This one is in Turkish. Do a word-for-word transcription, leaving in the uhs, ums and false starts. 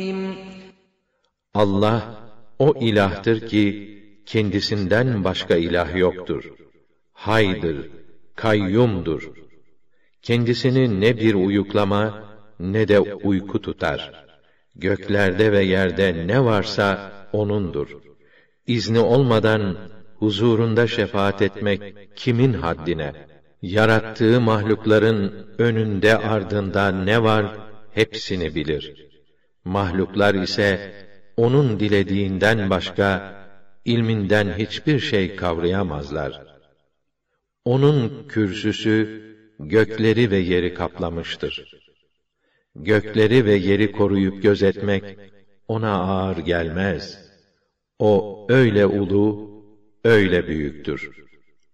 Allah, o ilahtır ki, kendisinden başka ilah yoktur. Haydır, kayyumdur. Kendisini ne bir uyuklama, ne de uyku tutar. Göklerde ve yerde ne varsa O'nundur. İzni olmadan, huzurunda şefaat etmek kimin haddine? Yarattığı mahlukların önünde ardında ne var, hepsini bilir. Mahluklar ise, O'nun dilediğinden başka, ilminden hiçbir şey kavrayamazlar. O'nun kürsüsü, gökleri ve yeri kaplamıştır. Gökleri ve yeri koruyup gözetmek, O'na ağır gelmez. O öyle ulu, öyle büyüktür.